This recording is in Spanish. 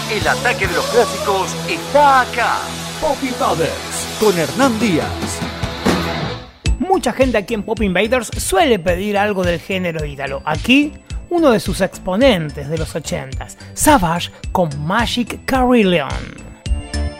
El ataque de los clásicos está acá. Pop Invaders con Hernán Díaz. Mucha gente aquí en Pop Invaders suele pedir algo del género ítalo. Aquí, uno de sus exponentes de los 80s, Savage con Magic Carillon.